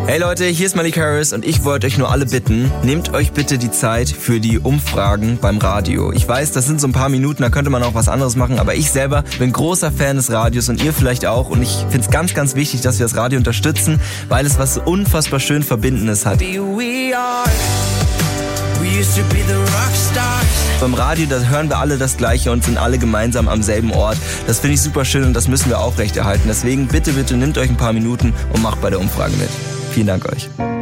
Hey Leute, hier ist Malik Harris und ich wollte euch nur alle bitten, nehmt euch bitte die Zeit für die Umfragen beim Radio. Ich weiß, das sind so ein paar Minuten, da könnte man auch was anderes machen, aber ich selber bin großer Fan des Radios und ihr vielleicht auch und ich finde es ganz, ganz wichtig, dass wir das Radio unterstützen, weil es was so unfassbar schön Verbindendes hat. Beim Radio, da hören wir alle das Gleiche und sind alle gemeinsam am selben Ort. Das finde ich super schön und das müssen wir aufrechterhalten. Deswegen bitte, bitte nehmt euch ein paar Minuten und macht bei der Umfrage mit. Vielen Dank euch.